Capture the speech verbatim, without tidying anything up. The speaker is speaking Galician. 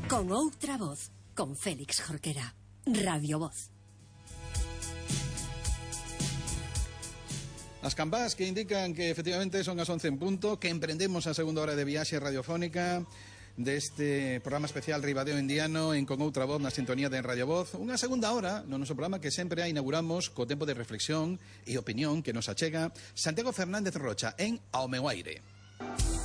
Con outra voz, con Félix Jorquera. Radio Voz. As campás que indican que efectivamente son as once en punto, que emprendemos a segunda hora de viaxe radiofónica deste programa especial Ribadeo Indiano en Con Outra Voz na sintonía de Radio Voz. Unha segunda hora no noso programa que sempre a inauguramos co tempo de reflexión e opinión que nos achega Santiago Fernández Rocha en Ao meu aire.